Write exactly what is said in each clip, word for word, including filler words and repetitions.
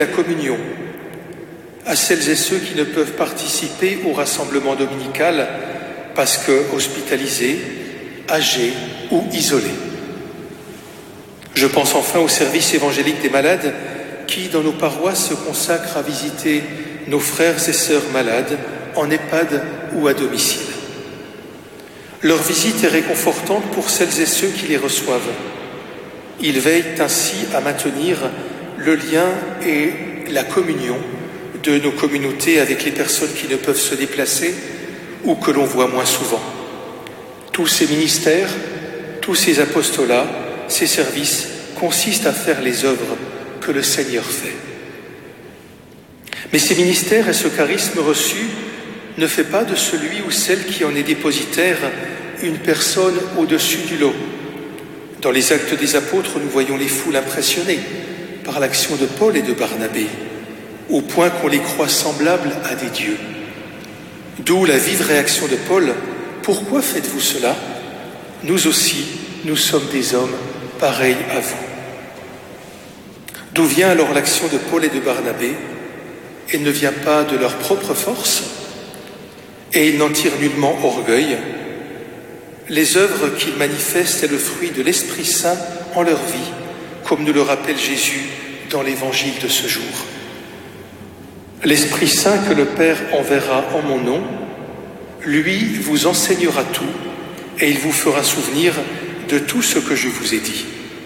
la communion à celles et ceux qui ne peuvent participer au rassemblement dominical parce que hospitalisés, âgés ou isolés. Je pense enfin au service évangélique des malades qui, dans nos paroisses, se consacrent à visiter nos frères et sœurs malades en EHPAD ou à domicile. Leur visite est réconfortante pour celles et ceux qui les reçoivent. Ils veillent ainsi à maintenir le lien et la communion de nos communautés avec les personnes qui ne peuvent se déplacer ou que l'on voit moins souvent. Tous ces ministères, tous ces apostolats, ces services consistent à faire les œuvres que le Seigneur fait. Mais ces ministères et ce charisme reçu ne fait pas de celui ou celle qui en est dépositaire une personne au-dessus du lot. Dans les Actes des Apôtres, nous voyons les foules impressionnées par l'action de Paul et de Barnabé, au point qu'on les croit semblables à des dieux. D'où la vive réaction de Paul: « Pourquoi faites-vous cela ? Nous aussi, nous sommes des hommes pareils à vous. » D'où vient alors l'action de Paul et de Barnabé ? Elle ne vient pas de leur propre force, et ils n'en tirent nullement orgueil. Les œuvres qu'ils manifestent est le fruit de l'Esprit Saint en leur vie, comme nous le rappelle Jésus dans l'Évangile de ce jour. L'Esprit Saint que le Père enverra en mon nom, lui vous enseignera tout et il vous fera souvenir de tout ce que je vous ai dit.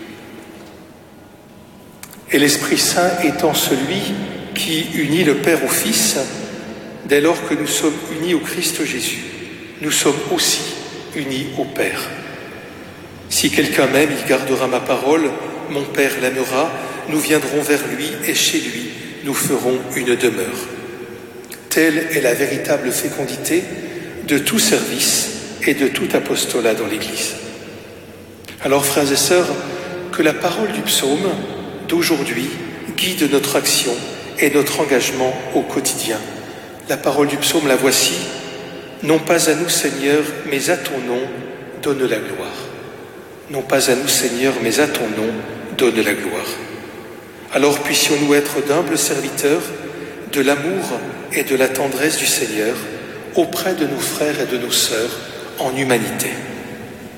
Et l'Esprit Saint étant celui qui unit le Père au Fils, dès lors que nous sommes unis au Christ Jésus, nous sommes aussi unis au Père. Si quelqu'un m'aime, il gardera ma parole, mon Père l'aimera, nous viendrons vers lui et chez lui, nous ferons une demeure. Telle est la véritable fécondité de tout service et de tout apostolat dans l'Église. Alors, frères et sœurs, que la parole du psaume d'aujourd'hui guide notre action et notre engagement au quotidien. La parole du psaume, la voici: « Non pas à nous, Seigneur, mais à ton nom, donne la gloire. » Non pas à nous, Seigneur, mais à ton nom, donne la gloire. Alors puissions-nous être d'humbles serviteurs de l'amour et de la tendresse du Seigneur auprès de nos frères et de nos sœurs en humanité.